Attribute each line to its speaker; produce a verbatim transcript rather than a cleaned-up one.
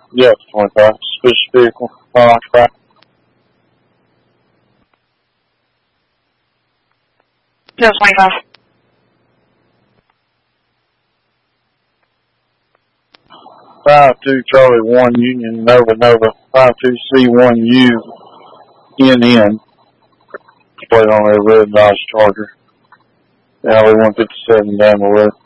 Speaker 1: Yeah, it's twenty-five. Suspicious vehicle. Uh, back.
Speaker 2: Yeah, twenty-five.
Speaker 1: Five two Charlie one Union Nova Nova. Five two C one U N N. Plate on a red Dodge Charger. Alley one fifty-seven down the road.